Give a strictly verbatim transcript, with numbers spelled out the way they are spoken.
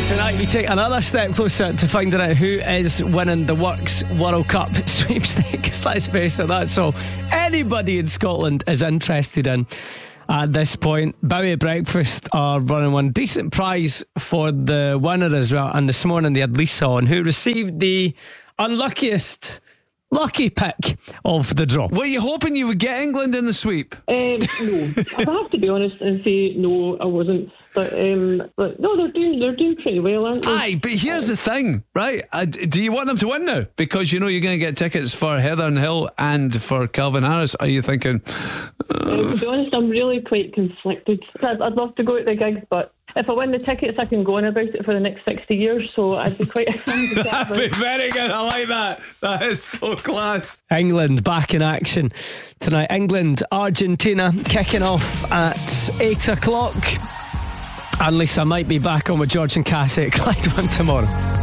Tonight we take another step closer to finding out who is winning the Works World Cup sweepstakes. Let's face it, that's all anybody in Scotland is interested in at this point. Bowie Breakfast are running one decent prize for the winner as well, and this morning they had Lisa on, who received the unluckiest lucky pick of the draw. Were you hoping you would get England in the sweep? Um, no, I have to be honest and say no, I wasn't. But, um, but no, they're doing they're doing pretty well, aren't they? Aye, but here's the thing, right? Uh, do you want them to win now? Because you know you're going to get tickets for Heather and Hill and for Calvin Harris. Are you thinking? Uh... Um, to be honest, I'm really quite conflicted. I'd, I'd love to go to the gigs, but if I win the tickets, I can go on about it for the next sixty years. So I'd be quite. That'd be very good. I like that. That is so class. England back in action tonight. England, Argentina kicking off at eight o'clock. And Lisa might be back on with George and Cassie at Clyde One tomorrow.